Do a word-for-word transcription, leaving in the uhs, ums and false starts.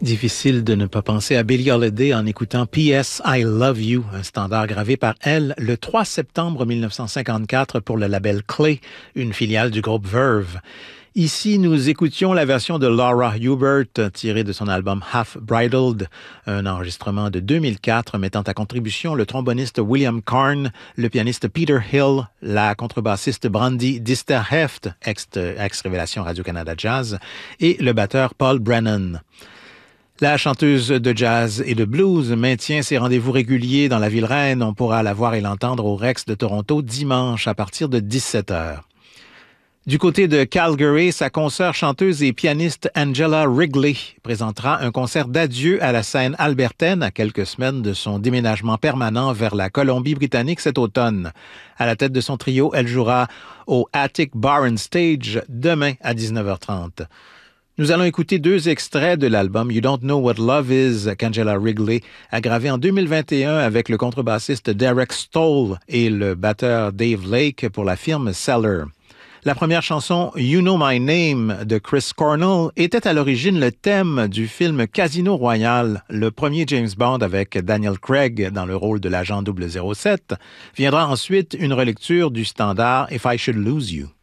Difficile de ne pas penser à Billie Holiday en écoutant P S I Love You, un standard gravé par elle le trois septembre mille neuf cent cinquante-quatre pour le label Clay, une filiale du groupe Verve. Ici, nous écoutions la version de Laura Hubert tirée de son album Half Bridled, un enregistrement de deux mille quatre mettant à contribution le tromboniste William Carn, le pianiste Peter Hill, la contrebassiste Brandy Disterheft, ex-révélation Radio-Canada Jazz, et le batteur Paul Brennan. La chanteuse de jazz et de blues maintient ses rendez-vous réguliers dans la ville reine. On pourra la voir et l'entendre au Rex de Toronto dimanche à partir de dix-sept heures. Du côté de Calgary, sa consoeur chanteuse et pianiste Angela Wrigley présentera un concert d'adieu à la scène albertaine à quelques semaines de son déménagement permanent vers la Colombie-Britannique cet automne. À la tête de son trio, elle jouera au Attic Bar and Stage demain à dix-neuf heures trente. Nous allons écouter deux extraits de l'album You Don't Know What Love Is qu'Angela Wrigley a gravé en deux mille vingt et un avec le contrebassiste Derek Stoll et le batteur Dave Lake pour la firme Cellar. La première chanson, You Know My Name, de Chris Cornell, était à l'origine le thème du film Casino Royale, le premier James Bond avec Daniel Craig dans le rôle de l'agent double zéro sept. Viendra ensuite une relecture du standard If I Should Lose You.